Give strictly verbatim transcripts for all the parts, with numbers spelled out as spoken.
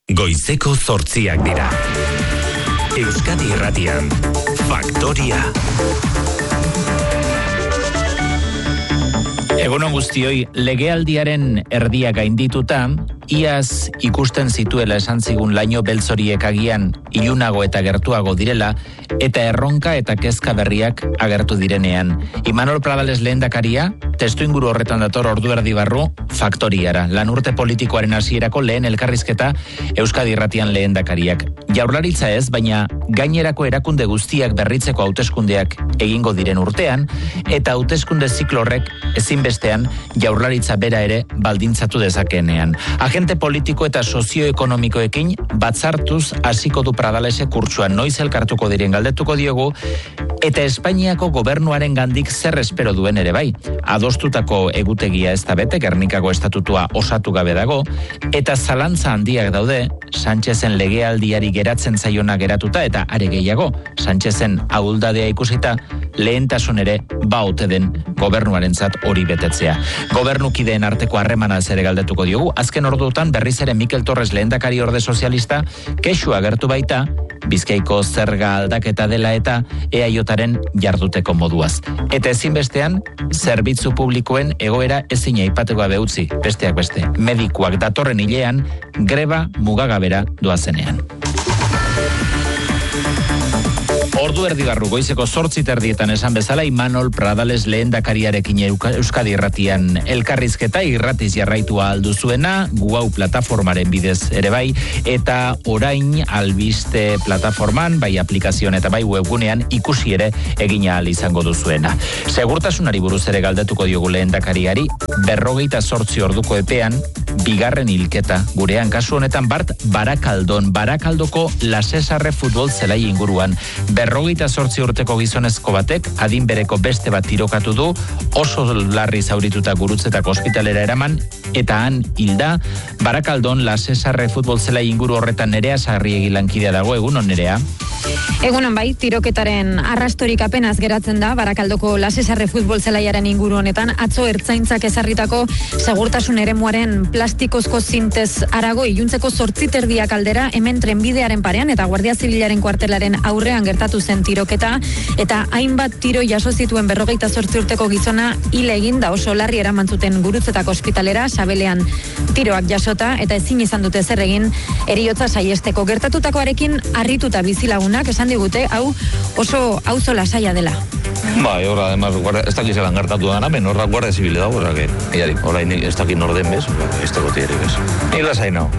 Goizeko zortziak dira. Euskadi Irratian, Faktoria. Egunon guztioi, legealdiaren erdia gaindituta, iaz ikusten zituela esan zigun laino beltzoriek agian ilunago eta gertuago direla, eta erronka eta kezka berriak agertu direnean. Imanol Pradales lehendakaria, testu inguru horretan dator ordu erdi barru, Faktoriara. Lan urte politikoaren hasierako lehen elkarrizketa Euskadi Irratian lehendakariak. Jaurlaritza ez, baina gainerako erakunde guztiak berritzeko hauteskundeak egingo diren urtean, eta hauteskunde ziklo horrek ezinbestean Jaurlaritza bera ere baldintzatu dezakeenean. Agente politiko eta sozioekonomikoekin batzartuz hasiko du Pradalese kurtsuan, noiz elkartuko diren galdetuko diogu, eta Espainiako gobernuaren gandik zer espero duen ere bai. Adostutako egutegia ez da bete, Gernikako estatutua osatu gabe dago, eta zalantza handiak daude, Sánchezen legealdiari geratzen zaiona geratuta, eta are gehiago, Sánchezen ahuldadea ikusita, lehentasun ere baute den gobernuarentzat hori betetzea. Gobernukideen arteko harremana ere galdetuko diogu, azken ordutan berriz ere Mikel Torres lehendakari orde sozialista kexu agertu baita, Bizkaiko zerga aldaketa dela eta E A Jaren jarduteko moduaz. Eta ezinbestean, zerbitzu publikoen egoera ezin aipateko gabe utzi, besteak beste. Medikuak datorren hilean, greba mugagabera doazenean. Ordu erdibarru goizeko zortzi terdietan esan bezala Imanol Pradales lehendakariarekin Euskadi Irratian elkarrizketa irratiz jarraitua aldu zuena, Guau plataformaren bidez ere bai, eta orain albiste plataforman, bai aplikazioan eta bai webgunean ikusi ere egina ahal izango duzuena. Segurtasunari buruz ere galdetuko diogu lehendakariari, berrogeita zortzi orduko epean, bigarren hilketa, gurean kasu honetan Bart Barakaldon, Barakaldoko La Cesarre futbol zelai inguruan, berrogeita zortzi urteko gizonezko batek, adin bereko beste bat tirokatu du, oso larri zaurituta Gurutzetako ospitalera eraman, eta han hilda, Barakaldon La Cesarre futbol zelai inguru horretan Nerea Sarriegi lankidea dago, egunon Nerea? Egunon bai, tiroketaren arrastorik apenas geratzen da, Barakaldoko La Cesarre futbol zelaiaren inguru honetan, atzo ertzaintzak ezarritako segurtasun eremuaren plastikozko zintez arago iluntzeko zortziterdiak aldera, hemen trenbidearen parean eta Guardia Zibilaren kuartelaren aurrean gertatu zen tiroketa, eta hainbat tiro jaso zituen berrogeita zortzi urteko gizona hil egin da oso larri eraman zuten Gurutzetako ospitalera, sabelean tiroak jasota, eta ezin izan dute zer egin heriotza saiesteko. Gertatutakoarekin harrituta bizilagunak esan digute, hau oso auzo lasaia dela. Bai, horra, además, ez dakit zelan gertatu dana, ben horra guardia zibile dago, horrak, iarik, orain ez dakit norden bez, ez dago tierik ez. Ni lasai nao.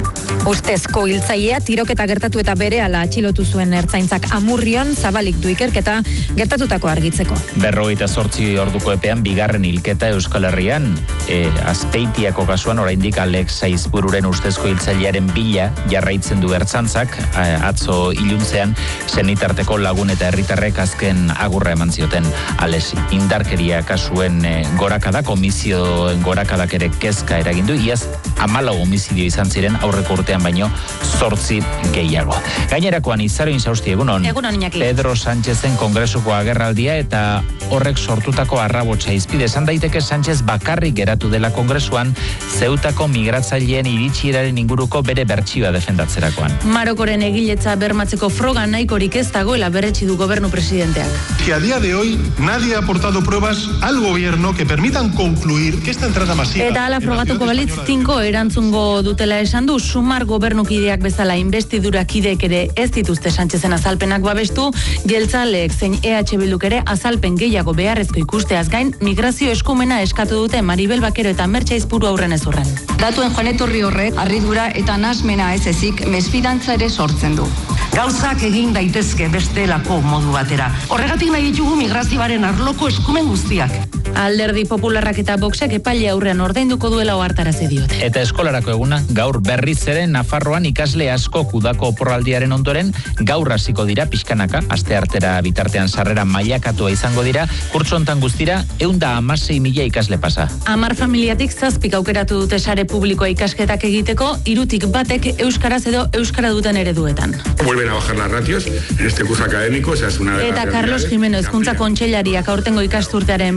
Ustezko hiltzailea tiroketa gertatu eta berehala atxilotu zuen ertzaintzak Amurrion zabalik du ikerketa gertatutako argitzeko. Berrogeita zortzi orduko epean bigarren hilketa Euskal Herrian, e, Azpeitiako kasuan oraindik Alex Saizbururen ustezko hiltzailearen bila jarraitzen du ertzantzak, atzo iluntzean senitarteko lagun eta herritarrek azken agurra eman zioten Alex indarkeria kasuen e, gorakada, komisioen gorakadak ere kezka eragindu, iaz hamalau homizidio izan ziren aurreko urtean baino zortzi gehiago. Gainerakoan Izaro Insausti, egunon. Egunon, Iñaki. Pedro Sánchezen kongresuko agerraldia eta horrek sortutako arrabotsa izpide. Esan daiteke Sánchez bakarrik geratu dela kongresuan Zeutako migratzaileen iritsieraren inguruko bere bertsioa defendatzerakoan. Marokoren egiletza bermatzeko froga nahikorik ez dagoela berretsi du gobernu presidenteak. Que a día de hoy nadie ha aportado pruebas al gobierno que permitan concluir que esta entrada masiva... Eta ala frogatuko balitz tinko erantzungo dutela esan du, sumar gobernukideak bezala investidurakideek ere ez dituzte Sánchezen azalpenak babestu, jeltzaleek zein E H Bilduk ere azalpen gehiago beharrezko ikusteaz gain, migrazio eskumena eskatu dute Maribel Bakero eta Mertxe Aizpuru aurren ez horren. Datuen joanetorri horrek, harridura eta nasmena ez ezik, mesfidantza ere sortzen du. Gauzak egin daitezke bestelako modu batera. Horregatik nahi ditugu migrazioaren arloko eskumen guztiak. Alderdi Popularrak eta Voxek epaile aurrean ordainduko duela ohartarazi diote. Eta eskolarako eguna gaur berriz ere Nafarroan ikasle asko udako oporraldiaren ondoren gaur hasiko dira pixkanaka, asteartera bitartean sarrera mailakatua izango dira, kurtso hontan guztira ehun eta hamasei mila ikasle pasa. Hamar familiatik zazpik aukeratu dute sare publikoa ikasketak egiteko, hirutik batek euskaraz edo euskara duten ereduetan. Vuelven a bajar las ratios en este curso académico, esa es una de las Eta Carlos Jimeno hezkuntza kontseilariak aurtengo ikasturtearen berrikuntza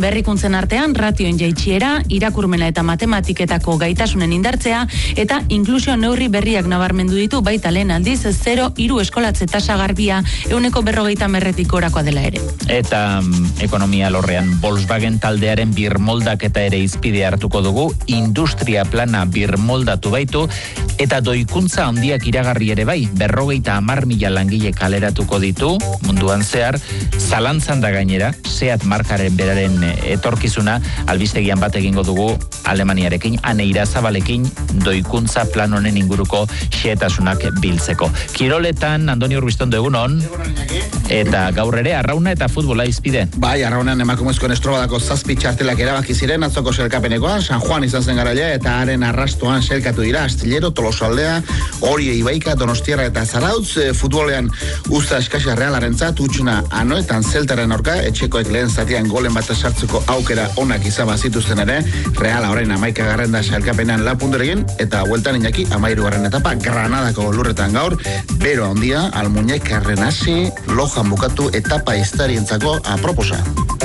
laguntzen artean ratioen jaitsiera, irakurmena eta matematiketako gaitasunen indartzea eta inklusio neurri berriak nabarmendu ditu baita lehen aldiz zero hiru eskolatze tasa garbia ehuneko berrogeita merretik gorakoa dela ere. Eta um, ekonomia lorrean Volkswagen taldearen birmoldaketa ere izpide hartuko dugu, industria plana birmoldatu baitu eta doikuntza handiak iragarri ere bai, berrogeita hamar mila langile kaleratuko ditu munduan zehar, zalantzan da gainera, Seat markaren beraren etorkizuna, albistegian bat egingo dugu Alemaniarekin, Ane Irazabalekin doikuntza plan honen inguruko xehetasunak biltzeko. Kiroletan, Andoni Urbistondo egunon, eta gaur ere arrauna eta futbola izpide. Bai, arraunean emakumezko estrobadako zazpi txartelak erabaki ziren atzoko selkapenekoan, San Juan izan zen garaia eta haren arrastoan selkatu dira Astillero, Tolosaldea, Orie, Ibaika, Donostiarra eta Zarautz. Futbolean usta eskasa Realarentzat, utxuna anoetan zeltaren aurka, etxekoek lehen zatian golen bat sartzeko aukera onak izaba zituzten ere, Reala orain amaika garren da selkapenean lapunderegin, eta hueltan inaki amairu garren etapa, Granadako lurretan gaur, bero handia, Almuñek, Renasi, Lojan bukatu etapa estarientzako aproposa.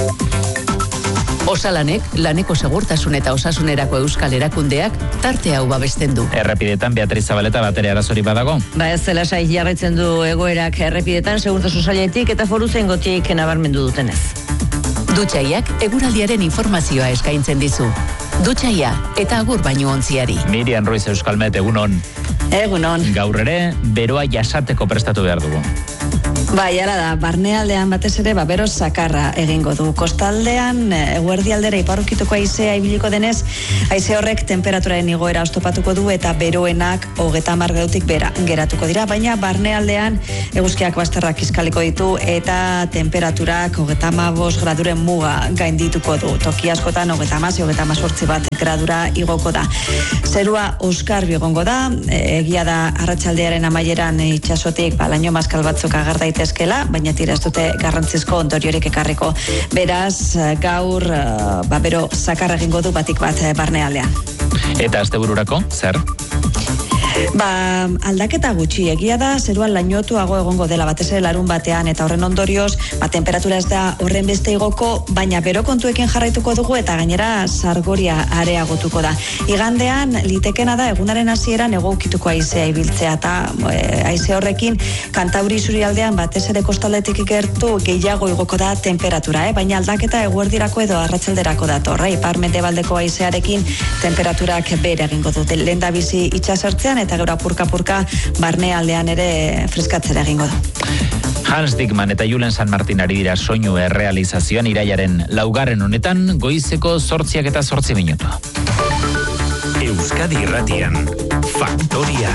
Osalanek, laneko segurtasun eta osasunerako euskal erakundeak tarte hau babesten du. Errepidetan Beatriz Zabaleta batere arazori badago. Ba ez zela sai jarraitzen du egoerak errepidetan segurtasun sailetik eta foruzaingotik nabarmendu dutenez. Dutxaiak eguraldiaren informazioa eskaintzen dizu. Dutxaia eta agur baino ontziari. Miriam Ruiz Euskalmet, egunon. Egunon. Gaur ere, beroa jasateko prestatu behar dugu. Bai, ala da, barnealdean batez ere babero sakarra egingo du. Kostaldean, eguerdialdera iparrokituko haizea ibiliko denez, haize horrek temperaturaren igoera oztopatuko du eta beroenak hogeta hamar gradutik bera geratuko dira, baina barnealdean eguzkiak bazterrak kiskaliko ditu eta temperaturak hogeta hamabost graduren muga gaindituko du. Toki askotan hogeta hamasei, hogeta hamazortzi bat gradura igoko da. Zerua oskarbi egongo da, egia da arratsaldearen amaieran itsasotik ba, laino maskal batzuk agar daitezkela, baina tira ez dute garrantzizko ondoriorik ekarriko. Beraz, gaur ba, bero zakarra egingo du batik bat barnealdean. Eta astebururako, zer? Ba, aldaketa gutxi, egia da, zeruan lainotuago egongo dela, batez ere larun batean, eta horren ondorioz, ba, temperatura ez da horren beste igoko, baina bero kontuekin jarraituko dugu, eta gainera sargoria areagotuko da. Igandean, litekena da, egunaren hasieran egoukituko haizea ibiltzea, eta e, haize horrekin, Kantauri isurialdean, batez ere kostaldetik ikertu, gehiago igoko da temperatura, eh? Baina aldaketa eguerdirako edo arratsalderako dator, eh? Ipar mendebaldeko haizearekin temperaturak bere egingo dute. Lenda bizi itsasertzean eta gero apurka-apurka barnealdean ere freskatzera egingo du. Hans Dickman eta Julen San Martin ari dira soinu errealizazioan irailaren laugarren honetan goizeko zortziak eta zortzi minutu. Euskadi Irratian, Faktoria.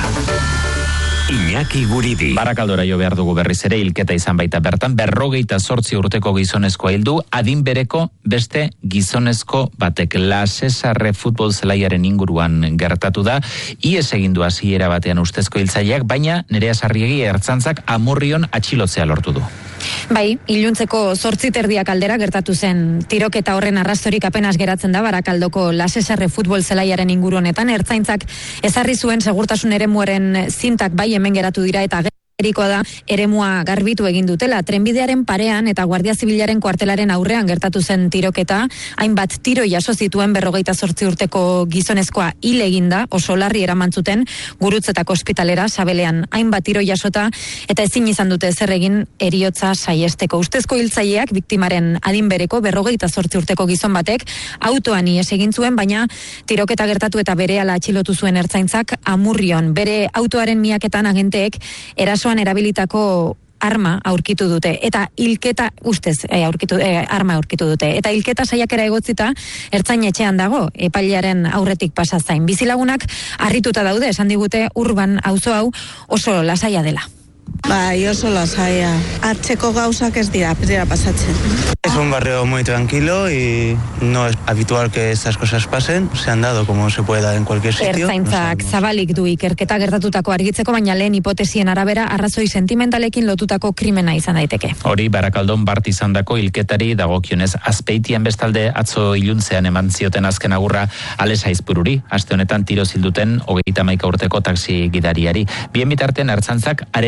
Iñaki Guridi. Barakaldora jo behar dugu berriz ere hilketa izan baita bertan, berrogeita zortzi urteko gizonezkoa hildu, adin bereko beste gizonezko batek La Cesarre futbol zelaiaren inguruan gertatu da, ies egindu hasiera batean ustezko hiltzaileak, baina Nerea Sarriegi ertzantzak Amurrion atxilotzea lortu du. Bai, iluntzeko zortzi terdiak aldera gertatu zen tiroketa horren arrastorik apenas geratzen da Barakaldoko La Cesarre futbol zelaiaren inguru honetan, ertzaintzak ezarri zuen segurtasun eremuaren zintak bai hemen geratu dira eta erikoa da eremua garbitu egin dutela. Trenbidearen parean eta Guardia Zibilaren kuartelaren aurrean gertatu zen tiroketa, hainbat tiro jaso zituen berrogeita zortzi urteko gizonezkoa hil eginda, oso larri eramantzuten Gurutzetako ospitalera, Sabelean hainbat tiro jasota eta ezin izan dute zer egin eriotza saiesteko. Ustezko hiltzaileak biktimaren adin bereko berrogeita zortzi urteko gizon batek autoan ihes egin zuen, baina tiroketa gertatu eta berehala atxilotu zuen ertzaintzak Amurrion. Bere autoaren miaketan agenteek erasoan erabilitako arma aurkitu dute eta hilketa ustez e, aurkitu, e, arma aurkitu dute eta hilketa saiakera egotzita ertzain etxean dago epailearen aurretik pasa zain. Bizilagunak harrituta daude, esan digute Urban auzo hau oso lasaia dela. Bai, oso lasaia. Atzeko gauzak ez dira, ez dira pasatzen. Es un barrio muy tranquilo y no es habitual que estas cosas pasen. Se han dado como se puede dar en cualquier sitio. Ertzaintzak no zabalik du ikerketa gertatutako argitzeko, baina lehen hipotesien arabera arrazoi sentimentalekin lotutako krimena izan daiteke. Hori Barakaldon bart izandako hilketari dagokionez, Azpeitian bestalde atzo iluntzean eman zioten azken agurra Alesa Izpururi, aste honetan tiro zilduten hogeita hamaika urteko taxi gidariari. Bien bitartean ertzaintzak haren hiltzaileak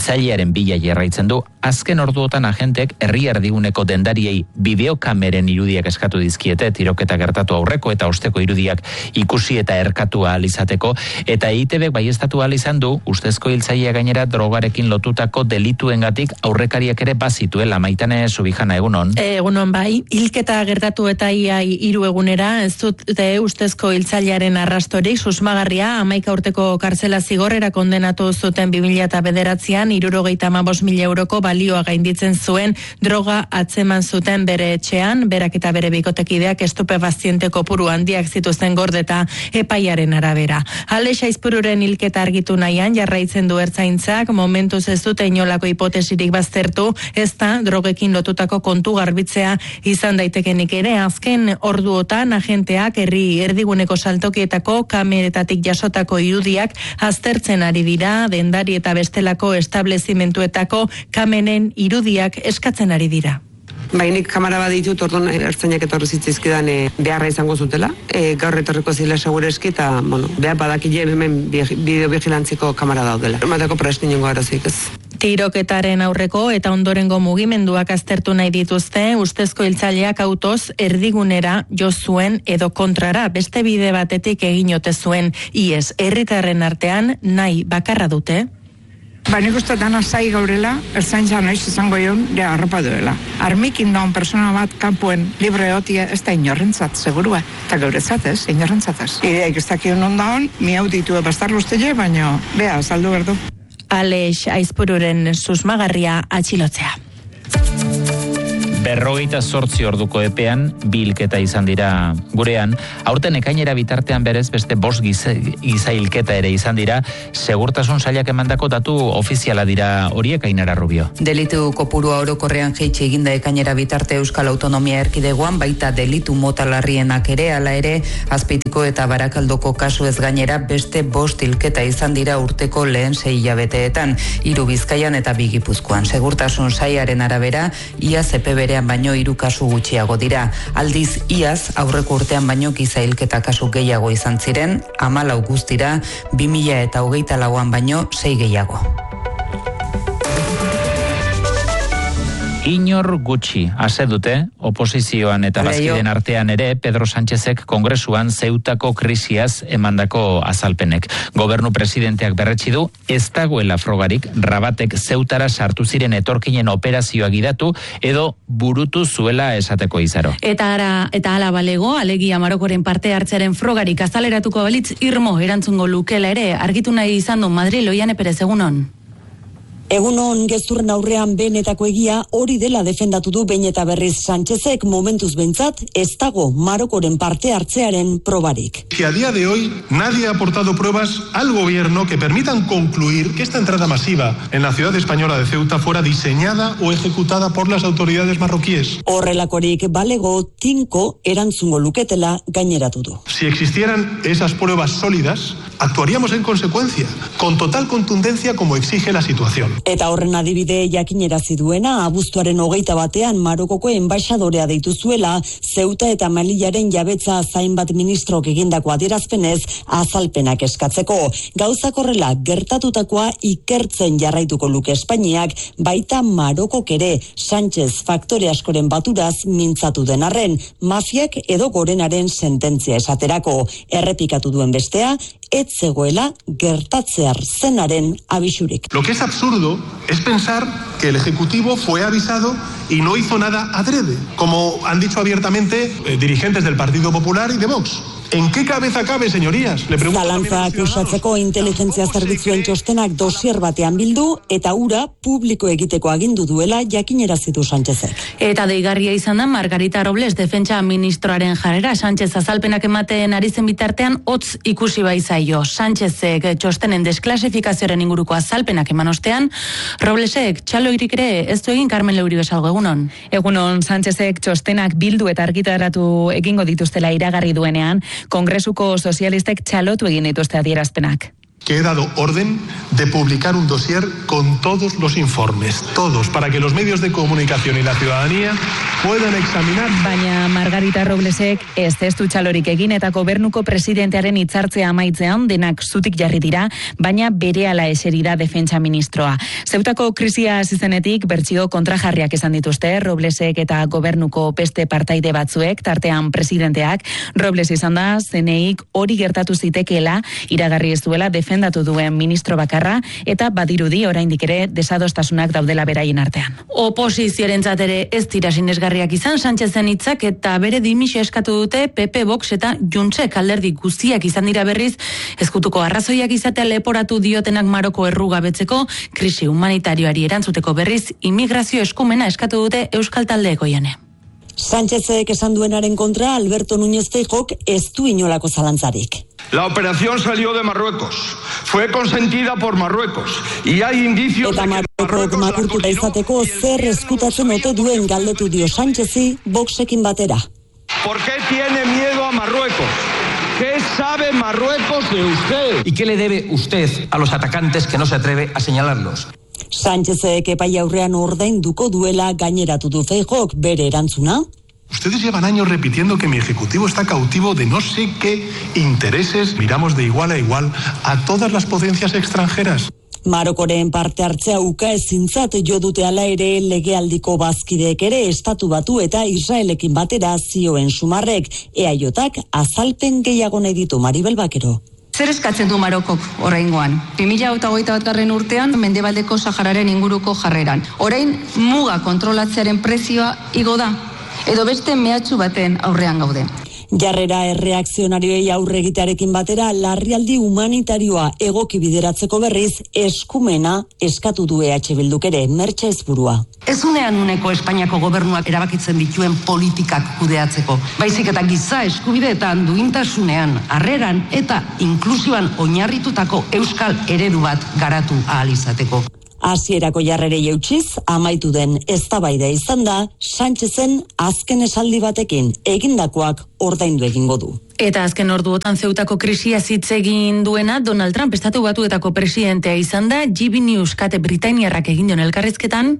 hiltzailearen bila jarraitzen du. Azken orduotan agentek herri erdiguneko dendariei bideokameren irudiak eskatu dizkiete, tiroketa gertatu aurreko eta osteko irudiak ikusi eta erkatu ahal izateko, eta E I T Bek baieztatu ahal izan du, ustezko hiltzailea gainera drogarekin lotutako delituengatik aurrekariak ere bazituela. Maitane Subijana, egunon? Egunon bai, hilketa gertatu eta ia hiru egunera, ez dute ustezko hiltzailearen arrastorik, susmagarria, hamaika urteko kartzela zigorrera kondenatu zuten bi mila bederatzian, hirurogeita hamabost mila euroko balioa gainditzen zuen droga atzeman zuten bere etxean, berak eta bere bikotekideak estupefaziente kopuru handiak zituzten gordeta epaiaren arabera. Alex Aizpururen hilketa argitu nahian jarraitzen du ertzaintzak, momentuz ez dute inolako hipotesirik baztertu, ez da drogekin lotutako kontu garbitzea izan daitekenik ere. Azken orduotan agenteak herri erdiguneko saltokietako kameretatik jasotako irudiak aztertzen ari dira, dendari eta bestelako establezimentuetako kamenen irudiak eskatzen ari dira. Bainik kamera bat ditut, orduan ertzainak etorri zitzaizkidan e, beharra izango zutela. E, gaur etorriko zila segure eski eta, bueno, behar badakile hemen bideovigilantziko kamera daudela. Mateko presti niongo arazik ez. Tiroketaren aurreko eta ondorengo mugimenduak aztertu nahi dituzte, ustezko hiltzaileak autoz erdigunera jo zuen edo kontrara, beste bide batetik egin ote zuen ies. Herritarren artean nahi bakarra dute. Ba, nik uste dana zai gaurela, ertzaintza noiz izango joan, ja, arropa duela. Armikin daun persona bat kanpuen libre otia, ez da inorrentzat, segurua. Eta gauretzat ez, inorrentzat ez. Ideak ez dakion ondaun, mi hau ditu bastarlu ustele, baina, bea, saldu berdu. Alex Aizpururen susmagarria atxilotzea. Berrogeita zortzi orduko epean bilketa izan dira gurean. Aurten ekainera bitartean berez beste bost giza, giza hilketa ere izan dira. Segurtasun sailak emandako datu ofiziala dira horiek, Ainara Rubio. Delitu kopurua orokorrean jaitsi eginda ekainera bitarte Euskal Autonomia Erkidegoan, baita delitu mota larrienak ere, hala ere Azpeitiko eta Barakaldoko kasu ez gainera beste bost hilketa izan dira urteko lehen sei hilabeteetan, hiru Bizkaian eta bi Gipuzkoan. Segurtasun sailaren arabera, iaz epe berean baino hiru kasu gutxiago dira. Aldiz, iaz aurreko urtean baino giza hilketa kasu gehiago izan ziren, hamalau guztira, bi mila eta hogeita lauan baino sei gehiago. Inor gutxi ase dute oposizioan eta bazkiden artean ere Pedro Sánchezek Kongresuan Zeutako krisiaz emandako azalpenek. Gobernu presidenteak berretsi du ez dagoela frogarik Rabatek Zeutara sartu ziren etorkinen operazioa gidatu edo burutu zuela esateko izaro. Eta ara eta hala balego, alegia Marokoren parte hartzearen frogarik azaleratuko balitz irmo erantzungo lukela ere argitu nahi izan du Madrid. Loiane Perez, egunon. Egunon, gezurren aurrean benetako egia hori dela defendatu du behin eta berriz Sánchezek, momentuz bentzat ez dago Marokoren parte hartzearen probarik. Que a día de hoy nadie ha aportado pruebas al gobierno que permitan concluir que esta entrada masiva en la ciudad española de Ceuta fuera diseñada o ejecutada por las autoridades marroquíes. Horrelakorik balego tinko erantzungo luketela gaineratu du. Si existieran esas pruebas sólidas, actuaríamos en consecuencia, con total contundencia como exige la situación. Eta horren adibide jakinerazi duena, abuztuaren hogeita batean Marokoko enbaixadorea deitu zuela, Zeuta eta Melillaren jabetza zainbat ministrok egindako adierazpenez azalpenak eskatzeko. Gauzak horrela gertatutakoa ikertzen jarraituko luke Espainiak, baita Marokok ere Sánchez faktore askoren baturaz mintzatu den arren, mafiak edo gorenaren sententzia esaterako. Errepikatu duen bestea, ez zegoela gertatzear zenaren abisurik. Lo que es absurdo es pensar que el Ejecutivo fue avisado y no hizo nada adrede, como han dicho abiertamente eh, dirigentes del Partido Popular y de Vox. ¿En qué cabeza cabe, señorías? Le pregunto. Zalantza akusatzeko inteligentzia zerbitzuen txostenak dosier batean bildu eta ura publiko egiteko agindu duela jakinerazi du Sánchezek. Eta deigarria izan da Margarita Robles defentsa ministroaren jarrera. Sánchez azalpenak ematen ari zen bitartean hotz ikusi baizaio. Sánchezek txostenen desklasifikazioaren inguruko azalpenak eman ostean, Roblesek txaloirik ere ez du egin. Carmen Leuri bezalgo, egunon. Egunon, Sánchezek txostenak bildu eta argitaratu egingo dituztela iragarri duenean, Kongresuko sozialistek txalotu egin dituzte adierazpenak. Que he dado orden de publicar un dossier con todos los informes, todos, para que los medios de comunicación y la ciudadanía puedan examinar. Baina Margarita Roblesek ez testu txalorik egin eta gobernuko presidentearen hitzartzea amaitzean denak zutik jarri dira, baina berehala eseri da defentsa ministroa. Zeutako krisia hasi zenetik bertsio kontrajarriak esan dituzte Roblesek eta gobernuko beste partaide batzuek, tartean presidenteak. Robles izan da zeneik hori gertatu zitekeela iragarri ez duela defendatu duen ministro bakarra eta badirudi oraindik ere desadostasunak daudela beraien artean. Oposizioarentzat ere ez dira sinesgarriak izan Sánchezen hitzak eta bere dimisio eskatu dute P P, Vox eta Juntsek alderdi guztiak izan dira berriz ezkutuko arrazoiak izatea leporatu diotenak Maroko errugabetzeko krisi humanitarioari erantzuteko berriz immigrazio eskumena eskatu dute Euskal Taldeek oiane. Sánchezek esan duenaren kontra Alberto Núñez Feijóok ez du inolako zalantzarik. La operación salió de Marruecos, fue consentida por Marruecos y hay indicios eta de que Marruekok makurtuta izateko zer eskutatzen ote duen galdetu dio Sánchezi Voxekin batera. ¿Por qué tiene miedo a Marruecos? ¿Qué sabe Marruecos de usted? ¿Y qué le debe usted a los atacantes que no se atreve a señalarlos? Sánchezek epai aurrean ordainduko duela gaineratu du Feijóok bere erantzuna. Ustedes llevan años repitiendo que mi ejecutivo está cautivo de no sé qué intereses. Miramos de igual a igual a todas las potencias extranjeras. Marokoren parte hartzea uka ezintzat jo dute ala ere legealdiko bazkideek ere estatu batu eta Israelekin batera zioen sumarrek E A J-ak azalpen gehiago nahi ditu Maribel Bakero. Zer eskatzen du Marokok oraingoan? bi mila hogeita batgarren urtean Mendebaldeko Sahararen inguruko jarreran. Orain muga kontrolatzearen prezioa igo da. Edo beste mehatxu baten aurrean gaude. Jarrera erreakzionarioei aurre egitearekin batera larrialdi humanitarioa egoki bideratzeko berriz eskumena eskatu du E H Bilduk ere, Mertxe Ezburua. Ez unean uneko Espainiako gobernuak erabakitzen dituen politikak kudeatzeko. Baizik eta giza eskubideetan duintasunean, harreran eta inklusioan oinarritutako euskal eredu bat garatu ahal izateko. Hasierako jarrerei eutxiz, amaitu den eztabaida izan da, Sánchezen azken esaldi batekin egindakoak ordaindu egingo du. Eta azken orduotan Zeutako krisia hitz egin duena Donald Trump estatu batuetako presidentea izan da. G B News kate britainiarrak egin dion elkarrizketan.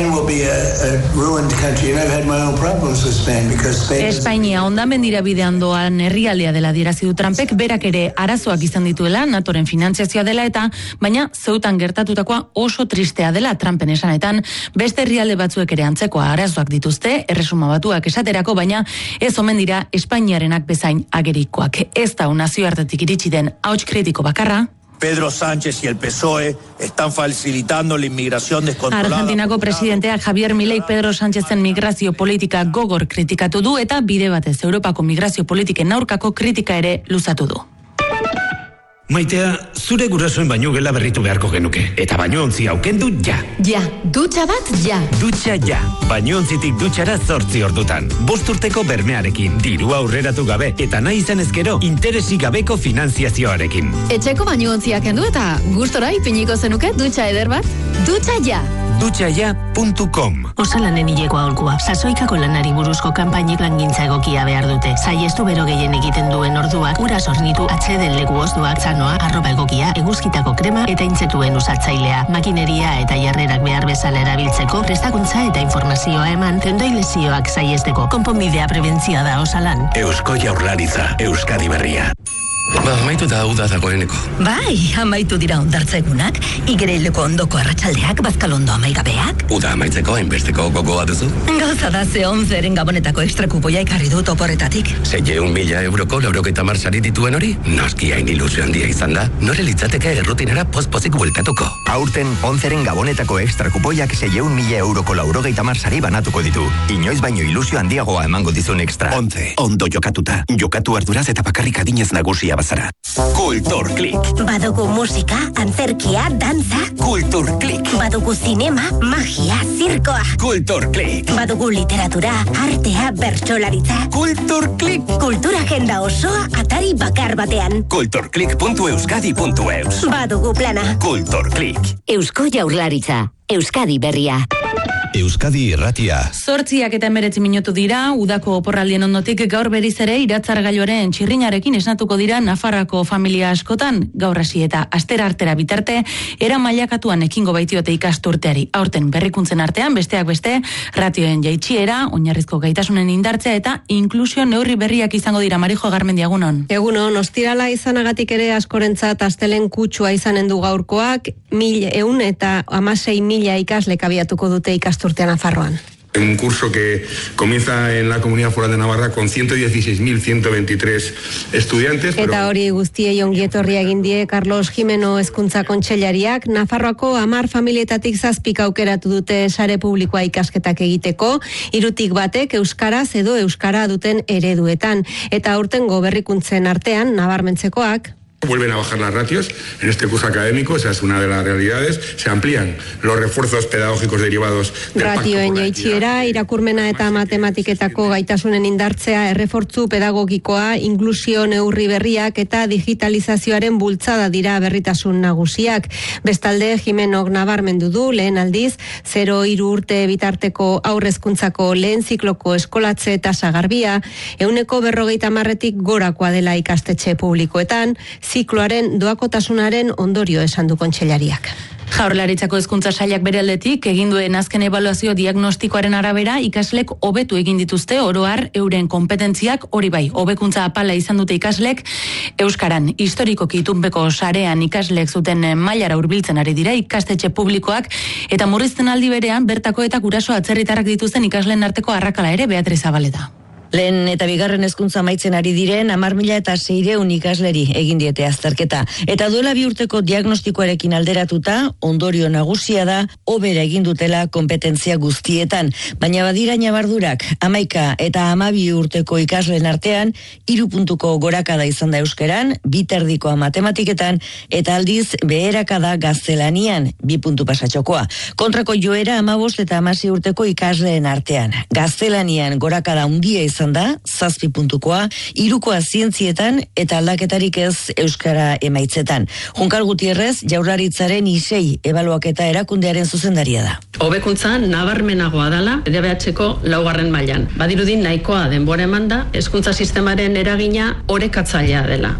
Espainia ondamen dira bidean doan herrialdea dela adierazi du Trumpek, berak ere arazoak izan dituela, NATOren finantziazioa dela eta, baina Zeutan gertatutakoa oso tristea dela Trumpen esanetan, beste herrialde batzuek ere antzekoa arazoak dituzte, erresuma batuak esaterako, baina ez omen dira Espainiarenak bezain agerikoak. Ez da nazioartetik iritsi den ahots kritiko bakarra. Pedro Sánchez y el P S O E están facilitando la inmigración descontrolada. Argentinako presidenteak Javier Milei Pedro Sánchezen migrazio politika gogor kritikatu du eta bide batez Europako migrazio politiken aurkako kritika ere luzatu du. Maitea, zure gurasoen baino gela berritu beharko genuke. Eta bainoontzi aukendu ja. Ja, dutxa bat ja. Dutxa ja. Bainoontzitik dutxara zortzi ordutan. Bost urteko bermearekin, dirua aurreratu gabe, eta nahi izan ezkero, interesik gabeko finanziazioarekin. Etxeko bainoontziak kendu eta gustora ipiniko zenuke dutxa eder bat? Dutxa ja. dutxa ja puntu com. Osalanen hileko aholkua, sasoikako lanari buruzko kanpainik langintza egokia behar dute. Saiestu bero gehien egiten duen orduak, ura sornitu, atseden leku ozduak, zanoa, arroba egokia, eguzkitako krema eta intzetuen usatzailea. Makineria eta jarrerak behar bezala erabiltzeko, prestakuntza eta informazioa eman, tendoi lesioak saiesteko. Konponbidea prebentzioa da Osalan. Eusko Jaurlaritza, Euskadi Berria. Ba, amaitu da uda dagoeneko. Bai, amaitu dira ondartzegunak, igereileko ondoko arratsaldeak, bazkalondo amaigabeak. Uda amaitzeko hainbesteko gogoa duzu? Gauza da ze onzeren gabonetako ekstrakupoia ekarri dut oporretatik. Zeieun mila euroko laurogeita mar sari dituen hori? Noski hain ilusio handia izan da, nore litzateke errutinera pozpozik bueltatuko. Aurten onzeren gabonetako ekstrakupoiak zeieun mila euroko laurogeita mar sari banatuko ditu. Inoiz baino ilusio handiagoa emango dizun ekstra. Ontze, ondo jokatuta. Jokatu arduraz eta bakarrik adinez nagusia bazara. Kultur Klik. Badugu musika, antzerkia, dantza. Kultur Klik. Badugu zinema, magia, zirkoa. Kultur Klik. Badugu literatura, artea, bertsolaritza. Kultur Klik. Kultura agenda osoa atari bakar batean. kulturklik puntu euskadi puntu eus. Badugu plana. Kultur Klik. Eusko Jaurlaritza, Euskadi Berria. Euskadi Irratia. Zortziak eta emeretzi minutu dira, udako oporraldien ondotik gaur beriz ere iratzargailuaren txirrinarekin esnatuko dira Nafarroako familia askotan, gaur hasi eta astera artera bitarte, era mailakatuan ekingo baitiote ikasturteari. Aurten berrikuntzen artean, besteak beste, ratioen jaitsiera, oinarrizko gaitasunen indartzea eta inklusio neurri berriak izango dira. Marijo Garmendi, egunon. Egunon, ostirala izanagatik ere askorentzat astelen kutsua izanen du gaurkoak, mil eun eta amasei mila ikaslek abiatuko dute ikasturteari. Urtean Nafarroan. Un curso que comienza en la Comunidad Foral de Navarra con ciento dieciséis mil ciento veintitrés estudiantes. Pero... Eta hori guztiei ongietorria egin die Carlos Jimeno Hezkuntza Kontseilariak, Nafarroako hamar familietatik zazpik aukeratu dute sare publikoa ikasketak egiteko, hirutik batek euskaraz edo euskara duten ereduetan. Eta aurtengo berrikuntzen artean, nabarmentzekoak, vuelven a bajar las ratios en este curso académico, esa es una de las realidades. Se amplían los refuerzos pedagógicos derivados del ratioen jaitsiera, irakurmena eta matematiketako gaitasunen indartzea, errefortzu pedagogikoa, inklusio neurri berriak eta digitalizazioaren bultzada dira berritasun nagusiak. Bestalde, Jimenok nabarmendu du lehen aldiz, zero hiru urte bitarteko aurrezkuntzako lehen zikloko eskolatze eta sagarbia, euneko berrogeita marretik gorakoa dela ikastetxe publikoetan, zikloaren doakotasunaren ondorio esan du kontseilariak. Jaurlaritzako hezkuntza sailak bere aldetik egin duen azken ebaluazio diagnostikoaren arabera ikaslek hobetu egin dituzte oro har euren kompetentziak, hori bai, hobekuntza apala izan dute ikaslek euskaran. Historikoki itunpeko sarean ikaslek zuten mailara hurbiltzen ari dira ikastetxe publikoak eta murrizten aldi berean bertako eta guraso atzerritarrak dituzten ikasleen arteko arrakala ere. Beatriz Zabaleta. Lehen eta bigarren hezkuntza amaitzen ari diren hamar mila eta seiehun ikasleri egin diete azterketa. Eta duela bi urteko diagnostikoarekin alderatuta, ondorio nagusia da hobera egin dutela kompetentzia guztietan. Baina badira nabardurak, hamaika eta hamabi urteko ikasleen artean, hiru puntuko gorakada izan da euskeran, bi terdikoa matematiketan, eta aldiz beherakada gaztelanian, bi puntu pasatxokoa. Kontrako joera hamabost eta hamasei urteko ikasleen artean. Gaztelanian gorakada handia izan da, zazpi puntukoa, hirukoa zientzietan eta aldaketarik ez euskara emaitzetan. Junkar Gutierrez, Jaurlaritzaren isei ebaluaketa erakundearen zuzendaria da. Hobekuntza nabarmenagoa dela D B H-ko laugarren mailan. Badirudi nahikoa denbora emanda, hezkuntza sistemaren eragina orekatzailea dela.